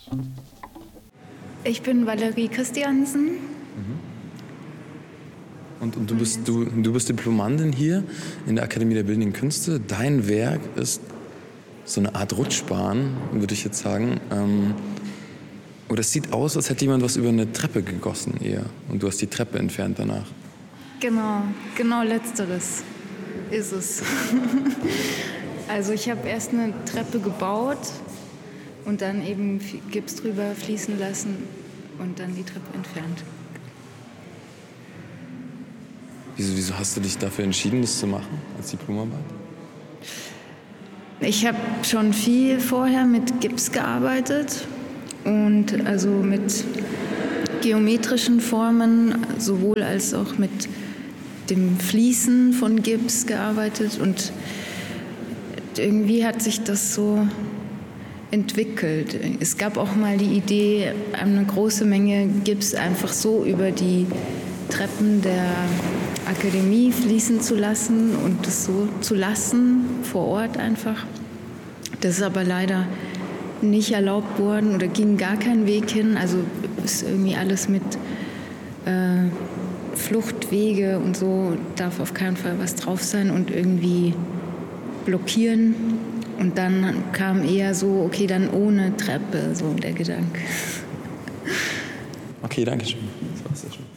Ich bin Valerie Christiansen. Und du bist Diplomandin hier in der Akademie der Bildenden Künste. Dein Werk ist so eine Art Rutschbahn, würde ich jetzt sagen. Oder es sieht aus, als hätte jemand was über eine Treppe gegossen eher. Und du hast die Treppe entfernt danach. Genau letzteres ist es. Also ich habe erst eine Treppe gebaut und dann eben Gips drüber fließen lassen und dann die Treppe entfernt. Wieso hast du dich dafür entschieden, das zu machen als Diplomarbeit? Ich habe schon viel vorher mit Gips gearbeitet und also mit geometrischen Formen, sowohl als auch mit dem Fließen von Gips gearbeitet und irgendwie hat sich das so entwickelt. Es gab auch mal die Idee, eine große Menge Gips einfach so über die Treppen der Akademie fließen zu lassen und das so zu lassen, vor Ort einfach. Das ist aber leider nicht erlaubt worden oder ging gar kein Weg hin. Also ist irgendwie alles mit Fluchtwege und so, darf auf keinen Fall was drauf sein und irgendwie blockieren. Und dann kam eher so, okay, dann ohne Treppe, so der Gedanke. Okay, danke schön. Das war's ja schon.